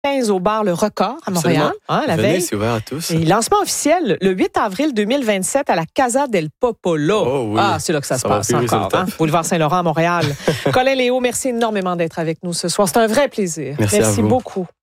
15 au bar Le Record à Montréal, la Venez, veille. c'est ouvert à tous. Et lancement officiel le 8 avril 2027 à la Casa del Popolo. Oh oui. C'est là que ça se va passe virer sur le encore. top. Boulevard Saint-Laurent à Montréal. Colin Léo, merci énormément d'être avec nous ce soir. C'est un vrai plaisir. Merci à vous. Beaucoup.